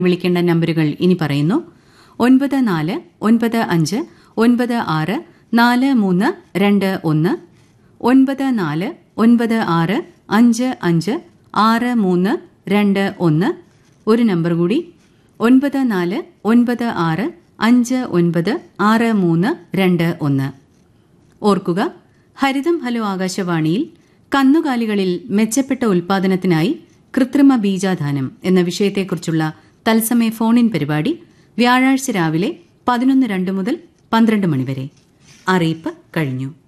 വിളിക്കേണ്ട നമ്പറുകൾ ഇനി പറയുന്നു: 9496934321, 9496556321. ഒരു നമ്പർ കൂടി 9496596321. ഓർക്കുക, ഹരിതം ഹലോ ആകാശവാണിയിൽ കന്നുകാലികളിൽ മെച്ചപ്പെട്ട ഉൽപാദനത്തിനായി കൃത്രിമ ബീജാധാനം എന്ന വിഷയത്തെക്കുറിച്ചുള്ള തത്സമയ ഫോൺ-ഇൻ പരിപാടി വ്യാഴാഴ്ച രാവിലെ 11:02 മുതൽ 12 മണിവരെ. അറിയിപ്പ് കഴിഞ്ഞു.